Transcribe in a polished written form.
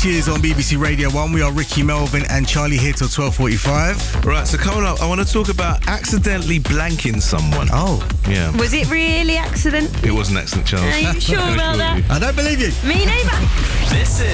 Cheers on BBC Radio 1. We are Ricky Melvin and Charlie here till 12:45. Right, so coming up, I want to talk about accidentally blanking someone. Oh. Yeah. Was it really accident? It was an accident, Charles. Are you sure about that? I don't believe you. Me neither. This is